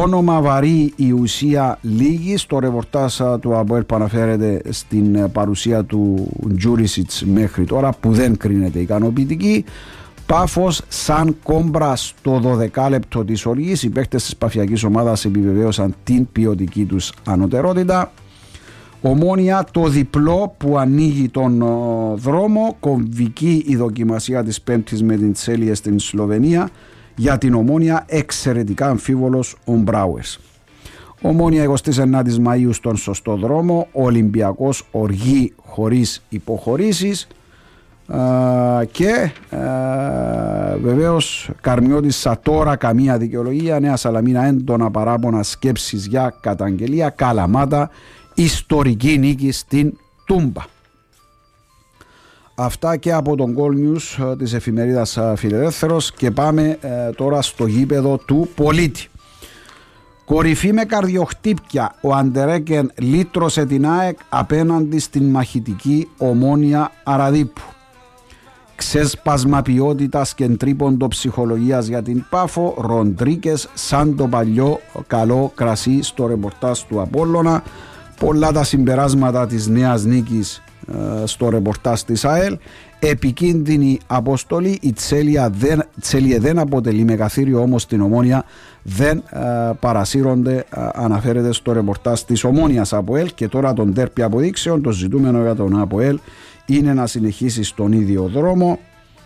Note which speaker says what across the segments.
Speaker 1: όνομα βαρύ, η ουσία λίγη. Στο ρεπορτάζ του ΑΠΟΕΛ που αναφέρεται στην παρουσία του Τζούρισιτς μέχρι τώρα, που δεν κρίνεται ικανοποιητική. Πάφος σαν κόμπρα στο 12 λεπτό της οργής. Οι παίκτες της παφιακής ομάδας επιβεβαίωσαν την ποιοτική τους ανωτερότητα. Ομόνια το διπλό που ανοίγει τον δρόμο. Κομβική η δοκιμασία της Πέμπτης με την Τσέλιε στην Σλοβενία. Για την Ομόνια εξαιρετικά αμφίβολος ο Μπράουερς. Ομόνια 29 Μαΐου στον σωστό δρόμο. Ολυμπιακός οργή χωρίς υποχωρήσεις. Και βεβαίως Καρμιώτης Σατόρα καμία δικαιολογία. Νέα Σαλαμίνα έντονα παράπονα, σκέψεις για καταγγελία. Καλαμάτα ιστορική νίκη στην Τούμπα. Αυτά και από τον Goal News της εφημερίδας Φιλελεύθερος, και πάμε τώρα στο γήπεδο του Πολίτη. Κορυφή με καρδιοχτύπια, ο Αντερέκεν λύτρωσε την ΑΕΚ απέναντι στην μαχητική Ομόνια Αραδίπου. Ξέσπασμα ποιότητας και τρίποντο ψυχολογίας για την Πάφο. Ροντρίκες σαν το παλιό καλό κρασί στο ρεπορτάζ του Απόλλωνα. Πολλά τα συμπεράσματα της νέας νίκης στο ρεπορτάζ της ΑΕΛ. Επικίνδυνη αποστολή. Η Τσέλιε δεν αποτελεί μεγαθύριο, όμως την Ομόνια δεν παρασύρονται, αναφέρεται στο ρεπορτάζ της Ομόνιας ΑΠΟΕΛ. Και τώρα τον τέρπι αποδείξεων. Το ζητούμενο για τον ΑΠΟΕΛ είναι να συνεχίσει στον ίδιο δρόμο.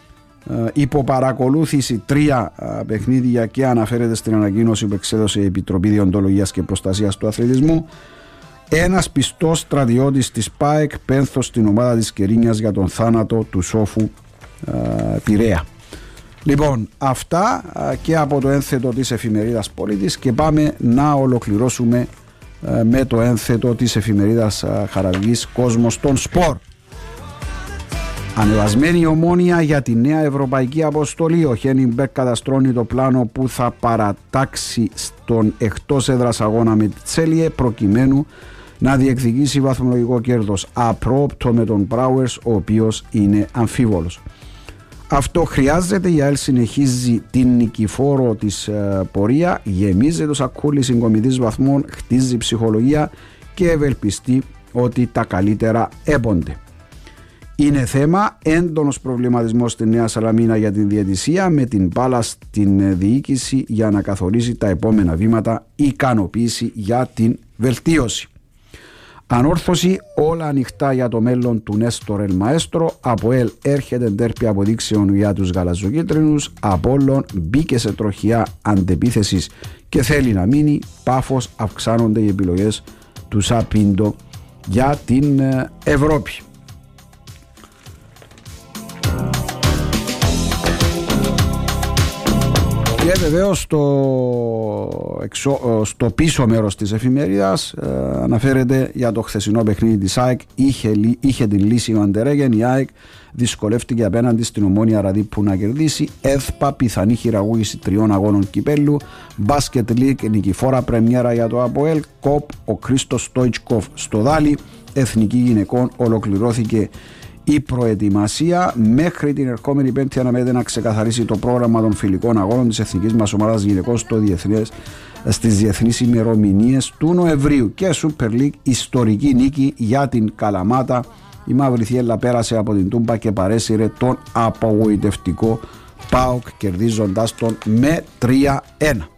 Speaker 1: Υποπαρακολούθηση 3 παιχνίδια, και αναφέρεται στην ανακοίνωση που εξέδωσε η Επιτροπή Διοντολογίας και Προστασίας του Αθλητισμού. Ένας πιστός στρατιώτης της ΠΑΕΚ πένθος στην ομάδα της Κερίνιας για τον θάνατο του σόφου Πειραιά. Λοιπόν, αυτά και από το ένθετο της εφημερίδας Πολίτης, και πάμε να ολοκληρώσουμε με το ένθετο της εφημερίδας Χαραβικής Κόσμος των Σπορ. Ανεβασμένη η Ομόνια για τη νέα ευρωπαϊκή αποστολή. Ο Χένιμπερ καταστρώνει το πλάνο που θα παρατάξει στον εκτός έδρας αγώνα με τη Τσέλιε, προκειμένου να διεκδικήσει βαθμολογικό κέρδος. Απρόοπτο με τον Μπράουερς, ο οποίος είναι αμφίβολος. Αυτό χρειάζεται. Η ΑΕΛ συνεχίζει την νικηφόρο της πορεία, γεμίζει το σακούλι συγκομιδής βαθμών, χτίζει ψυχολογία και ευελπιστεί ότι τα καλύτερα έπονται. Είναι θέμα έντονος προβληματισμός στη Νέα Σαλαμίνα για την διαιτησία, με την μπάλα στην διοίκηση για να καθορίσει τα επόμενα βήματα, ικανοποίηση για την βελτίωση. Ανόρθωση, όλα ανοιχτά για το μέλλον του Νέστορ Ελ Μαέστρο. ΑΠΟΕΛ έρχεται ντέρπι αποδείξεων για τους γαλαζοκίτρινους. Απόλλων μπήκε σε τροχιά αντεπίθεσης και θέλει να μείνει. Πάφος, αυξάνονται οι επιλογές του Σαπίντο για την Ευρώπη. Και βεβαίως στο πίσω μέρος της εφημερίδας αναφέρεται για το χθεσινό παιχνίδι της ΑΕΚ. Είχε την λύση ο Αντερέγεν. Η ΑΕΚ δυσκολεύτηκε απέναντι στην Ομόνια Αραδίπου να κερδίσει. ΕΘΠΑ πιθανή χειραγώγηση 3 αγώνων κυπέλλου. Μπάσκετ League νικηφόρα πρεμιέρα για το ΑΠΟΕΛ. ΚΟΠ ο Χρήστος Στόιτσκοφ στο Δάλι. Εθνική γυναικών ολοκληρώθηκε η προετοιμασία. Μέχρι την ερχόμενη Πέμπτη αναμένεται να ξεκαθαρίσει το πρόγραμμα των φιλικών αγώνων της εθνικής μας ομάδας γυναικών στις διεθνείς ημερομηνίες του Νοεμβρίου. Και Super League, ιστορική νίκη για την Καλαμάτα. Η Μαύρη Θιέλα πέρασε από την Τούμπα και παρέσυρε τον απογοητευτικό ΠΑΟΚ, κερδίζοντας τον με 3-1.